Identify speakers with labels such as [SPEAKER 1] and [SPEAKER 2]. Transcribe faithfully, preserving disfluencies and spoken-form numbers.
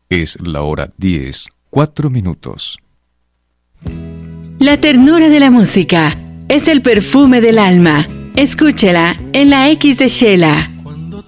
[SPEAKER 1] Es la hora diez, cuatro minutos.
[SPEAKER 2] La ternura de la música es el perfume del alma. Escúchela en la X de Shela.